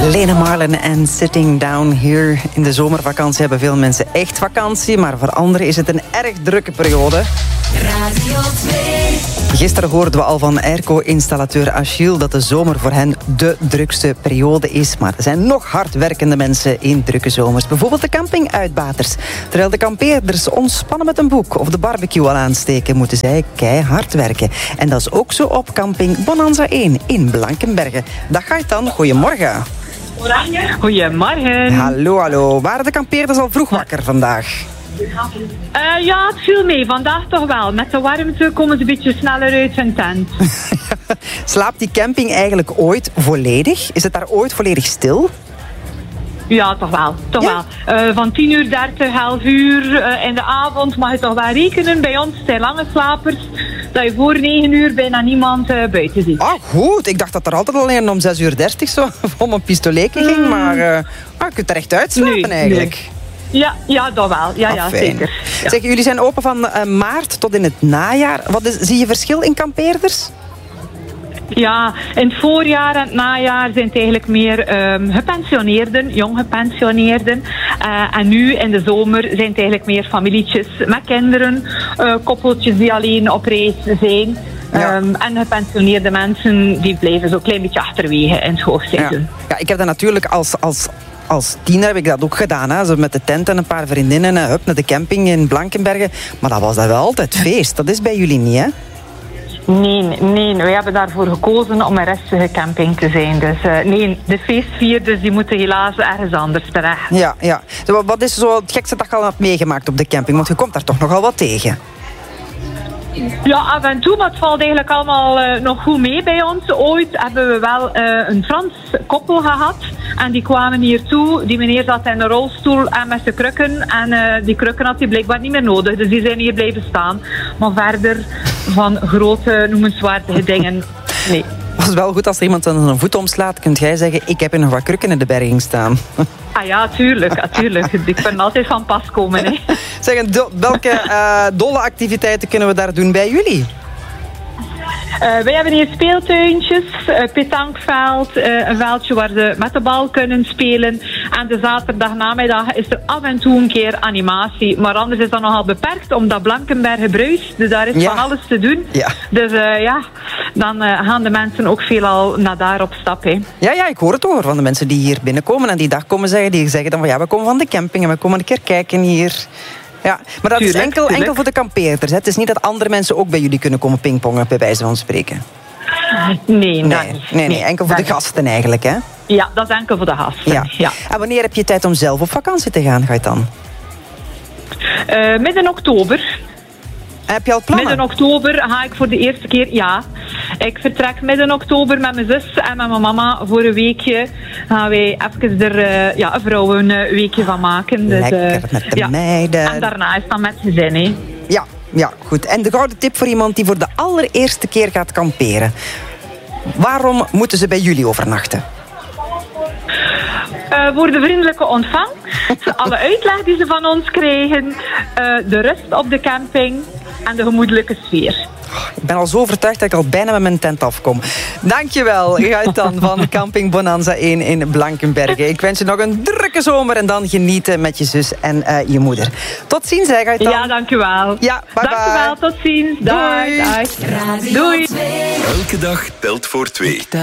Lena Marlin en Sitting Down Here. In de zomervakantie hebben veel mensen echt vakantie, maar voor anderen is het een erg drukke periode. Radio 2. Gisteren hoorden we al van airco-installateur Achille dat de zomer voor hen de drukste periode is. Maar er zijn nog hardwerkende mensen in drukke zomers. Bijvoorbeeld de campinguitbaters. Terwijl de kampeerders ontspannen met een boek of de barbecue al aansteken, moeten zij keihard werken. En dat is ook zo op camping Bonanza 1 in Blankenberge. Dag Gaëtan, goedemorgen. Goedemorgen. Hallo. Waren de kampeerders al vroeg wakker vandaag? Ja, het viel mee. Vandaag toch wel. Met de warmte komen ze een beetje sneller uit hun tent. Slaapt die camping eigenlijk ooit volledig? Is het daar ooit volledig stil? Ja, toch wel. Van 10:30, 11:00 in de avond mag je toch wel rekenen. Bij ons zijn lange slapers dat je voor 9:00 bijna niemand buiten ziet. Ah, goed. Ik dacht dat er altijd alleen om 6:30 zo om een pistoletje ging. Maar je kunt er echt uitslapen eigenlijk. Nee. Ja, dat wel. Ja, zeker. Ja. Zeg, jullie zijn open van maart tot in het najaar. Zie je verschil in kampeerders? Ja, in het voorjaar en het najaar zijn het eigenlijk meer gepensioneerden, jong gepensioneerden. En nu in de zomer zijn het eigenlijk meer familietjes met kinderen, koppeltjes die alleen op reis zijn. Ja. En gepensioneerde mensen die blijven zo'n klein beetje achterwege in het hoogseizoen. Ja, ik heb dat natuurlijk als tiener heb ik dat ook gedaan. Hè. Zo met de tent en een paar vriendinnen naar de camping in Blankenberge. Maar dat was wel altijd feest. Dat is bij jullie niet, hè? Nee, wij hebben daarvoor gekozen om een rustige camping te zijn. Dus de feestvierders die moeten helaas ergens anders terecht. Ja. Wat is zo het gekste dat je al hebt meegemaakt op de camping? Want je komt daar toch nogal wat tegen. Ja, af en toe, maar het valt eigenlijk allemaal nog goed mee bij ons. Ooit hebben we wel een Frans koppel gehad. En die kwamen hier toe. Die meneer zat in een rolstoel en met zijn krukken. En die krukken had hij blijkbaar niet meer nodig. Dus die zijn hier blijven staan. Maar verder van grote, noemenswaardige dingen, nee. Het was wel goed als er iemand aan een voet omslaat. Kunt jij zeggen, ik heb hier nog wat krukken in de berging staan. Ah ja, tuurlijk. Die kunnen altijd van pas komen. Hè. Zeg, welke dolle activiteiten kunnen we daar doen bij jullie? Wij hebben hier speeltuintjes, petankveld, een veldje waar ze met de bal kunnen spelen. En de zaterdagnamiddag is er af en toe een keer animatie. Maar anders is dat nogal beperkt, omdat Blankenberge bruist. Dus daar is van alles te doen. Ja. Dus dan gaan de mensen ook veelal naar daar op stap. Hè. Ja, ik hoor het hoor van de mensen die hier binnenkomen en die dag komen zeggen. Die zeggen dan van we komen van de camping en we komen een keer kijken hier. Ja, maar dat is enkel voor de kampeerders. Hè? Het is niet dat andere mensen ook bij jullie kunnen komen pingpongen, bij wijze van spreken. Nee, enkel voor de gasten eigenlijk, hè? Ja, dat is enkel voor de gasten. Ja. En wanneer heb je tijd om zelf op vakantie te gaan, Gaëtan? Midden oktober. Heb je al plannen? Midden oktober ga ik voor de eerste keer, ja. Ik vertrek midden oktober met mijn zus en met mijn mama voor een weekje. Gaan wij even er een vrouwenweekje van maken. Dus, lekker, met de meiden. En daarna is het dan met gezin, hè. Ja, goed. En de gouden tip voor iemand die voor de allereerste keer gaat kamperen. Waarom moeten ze bij jullie overnachten? Voor de vriendelijke ontvangst, alle uitleg die ze van ons krijgen, de rust op de camping en de gemoedelijke sfeer. Ik ben al zo overtuigd dat ik al bijna met mijn tent afkom. Dankjewel, Gaëtan van Camping Bonanza 1 in Blankenberge. Ik wens je nog een drukke zomer en dan genieten met je zus en je moeder. Tot ziens, Gaëtan. Ja, dankjewel. Ja, bye. Dankjewel, tot ziens. Dag. Doei. Doei. Elke dag telt voor 2.